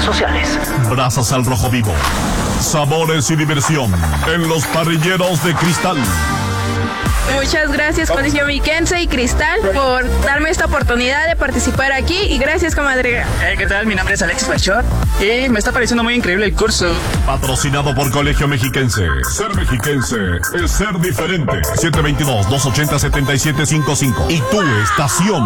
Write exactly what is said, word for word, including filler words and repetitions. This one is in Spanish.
redes sociales. Brasas al rojo vivo. Sabores y diversión en los parrilleros de Cristal. Muchas gracias, Colegio Miquense y Cristal, por darme esta oportunidad de participar aquí, y gracias, comadre. Eh, ¿Qué tal? Mi nombre es Alexis Bachor y me está pareciendo muy increíble el curso. Patrocinado por Colegio Mexiquense. Ser mexiquense es ser diferente. siete dos dos, dos ocho cero, siete siete cinco cinco. Y tu estación.